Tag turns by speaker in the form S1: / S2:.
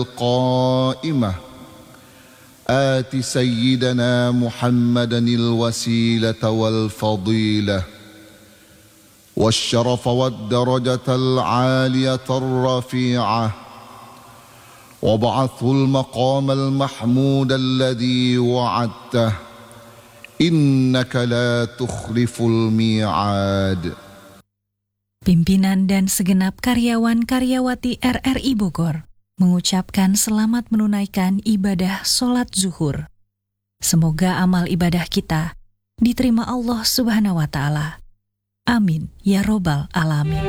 S1: القائمة آت سيدنا محمدا الوسيلة والفضيلة والشرف والدرجة العالية الرفيعة وابعثه المقام المحمود الذي وعدته إنك لا تخلف الميعاد.
S2: Pimpinan dan segenap karyawan-karyawati RRI Bogor mengucapkan selamat menunaikan ibadah sholat zuhur. Semoga amal ibadah kita diterima Allah Subhanahu wa Ta'ala. Amin ya Robbal Alamin.